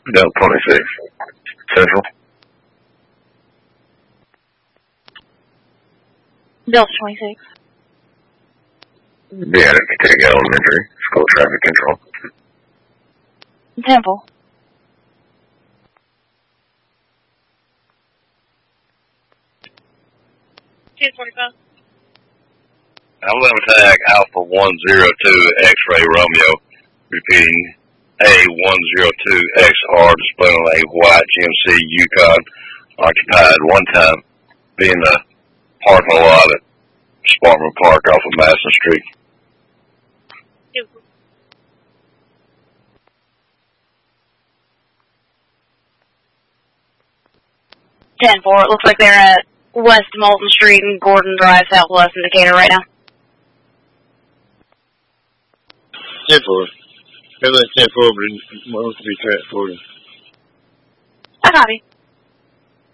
Delta 26. Central. Delta 26. Deanna Catega Elementary. School traffic control. Temple. Alabama tag Alpha 102 X-ray Romeo. Repeating A102XR displaying on a white GMC Yukon occupied one time being the parking lot at Sparkman Park off of Madison Street. 10-4. It looks like they're at West Moulton Street and Gordon Drive, Southwest in Decatur right now. 10-4. Everything's 10-4, but it wants to be transported. I copy.